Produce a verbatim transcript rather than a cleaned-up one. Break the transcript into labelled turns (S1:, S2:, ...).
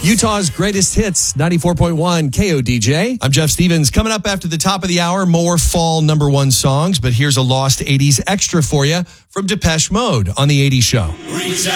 S1: Utah's greatest hits, ninety-four point one K O D J. I'm Jeff Stevens. Coming up after the top of the hour, more fall number one songs. But here's a lost eighties extra for you from Depeche Mode on The eighties Show.